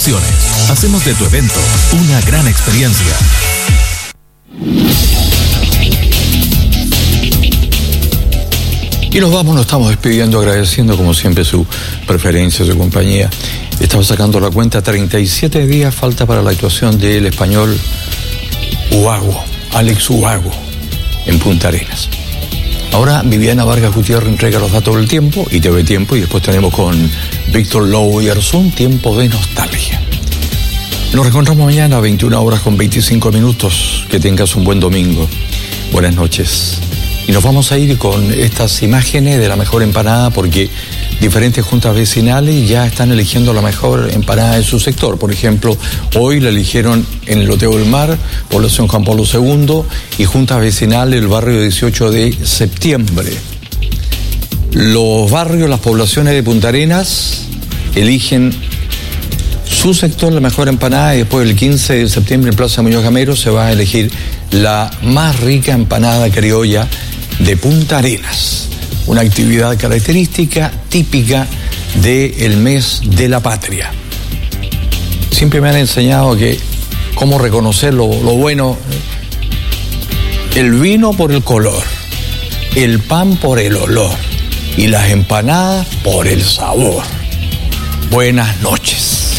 opciones. Hacemos de tu evento una gran experiencia. Y nos estamos despidiendo, agradeciendo como siempre su preferencia, su compañía. Estamos sacando la cuenta, 37 días falta para la actuación del español Ubago, Alex Ubago, en Punta Arenas. Ahora Viviana Vargas Gutiérrez entrega los datos del tiempo y TV Tiempo, y después tenemos con Víctor Lobo y Arzún, Tiempo de Nostalgia. Nos reencontramos mañana a 21 horas con 25 minutos. Que tengas un buen domingo. Buenas noches. Y nos vamos a ir con estas imágenes de la mejor empanada, porque diferentes juntas vecinales ya están eligiendo la mejor empanada en su sector. Por ejemplo, hoy la eligieron en el Loteo del Mar, población Juan Pablo II, y juntas vecinales el barrio 18 de septiembre. Los barrios, las poblaciones de Punta Arenas eligen su sector, la mejor empanada, y después el 15 de septiembre en Plaza Muñoz Gamero se va a elegir la más rica empanada criolla de Punta Arenas. Una actividad característica, típica del mes de la patria. Siempre me han enseñado que cómo reconocer lo bueno. El vino por el color, el pan por el olor y las empanadas por el sabor. Buenas noches.